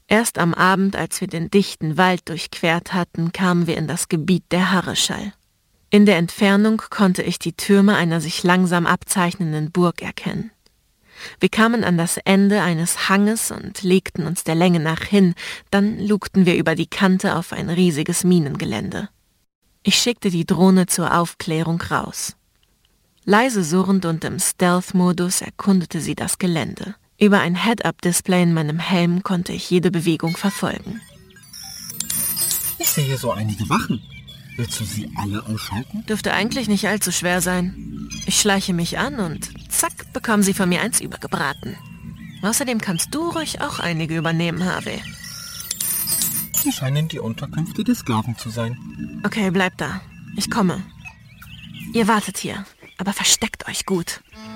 Erst am Abend, als wir den dichten Wald durchquert hatten, kamen wir in das Gebiet der Harreschall. In der Entfernung konnte ich die Türme einer sich langsam abzeichnenden Burg erkennen. Wir kamen an das Ende eines Hanges und legten uns der Länge nach hin, dann lugten wir über die Kante auf ein riesiges Minengelände. Ich schickte die Drohne zur Aufklärung raus. Leise surrend und im Stealth-Modus erkundete sie das Gelände. Über ein Head-Up-Display in meinem Helm konnte ich jede Bewegung verfolgen. Ich sehe so einige Wachen. Willst du sie alle ausschalten? Dürfte eigentlich nicht allzu schwer sein. Ich schleiche mich an und zack, bekommen sie von mir eins übergebraten. Außerdem kannst du ruhig auch einige übernehmen, Harvey. Sie scheinen die Unterkünfte der Sklaven zu sein. Okay, bleibt da. Ich komme. Ihr wartet hier, aber versteckt euch gut.